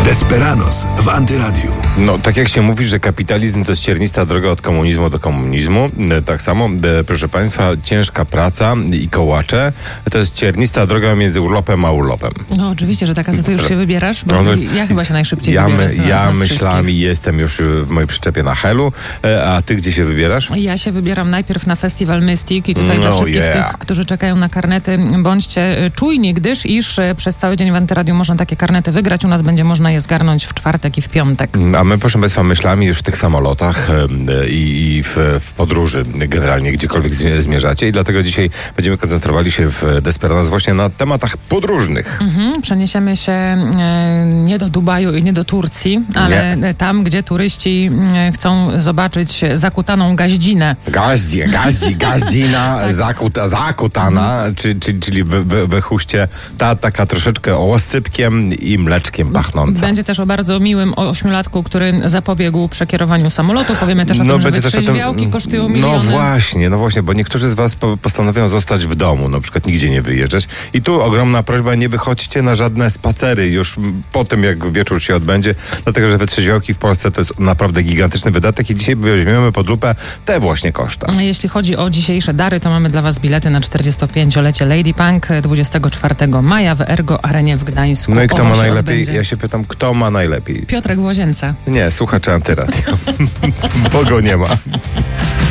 Desperados w Antyradiu. No, tak jak się mówi, że kapitalizm to jest ciernista droga od komunizmu do komunizmu, tak samo, proszę Państwa, ciężka praca i kołacze to jest ciernista droga między urlopem a urlopem. No oczywiście, że taka, co ty już się wybierasz, bo ja chyba się najszybciej wybieram Ja myślami jestem już w mojej przyczepie na Helu, a ty gdzie się wybierasz? Ja się wybieram najpierw na festiwal Mystic i tutaj dla wszystkich tych, którzy czekają na karnety, bądźcie czujni, iż przez cały dzień w Antyradiu można takie karnety wygrać. U nas będzie można je zgarnąć w czwartek i w piątek. A my, proszę Państwa, myślami już w tych samolotach i w podróży generalnie, gdziekolwiek zmierzacie i dlatego dzisiaj będziemy koncentrowali się w Desperados właśnie na tematach podróżnych. Przeniesiemy się nie do Dubaju i nie do Turcji, ale tam, gdzie turyści chcą zobaczyć zakutaną gaździnę. Gaździna zakutana, czyli we chuście ta taka troszeczkę osypkiem i mleczkiem pachnąca. Będzie też o bardzo miłym ośmiolatku, który zapobiegł przekierowaniu samolotu. Powiemy też o tym, że wytrzeźwiałki kosztują miliony. No właśnie, bo niektórzy z was postanowią zostać w domu, na przykład nigdzie nie wyjeżdżać. I tu ogromna prośba, nie wychodźcie na żadne spacery już po tym, jak wieczór się odbędzie, dlatego, że wytrzeźwiałki w Polsce to jest naprawdę gigantyczny wydatek i dzisiaj weźmiemy pod lupę te właśnie koszta. Jeśli chodzi o dzisiejsze dary, to mamy dla was bilety na 45-lecie Lady Punk 24 maja w Ergo Arenie w Gdańsku. No i kto ma najlepiej? Ja się pytam, kto ma najlepiej? Piotrek w Łazience. Nie, słuchacze Antyradia. Bo go nie ma.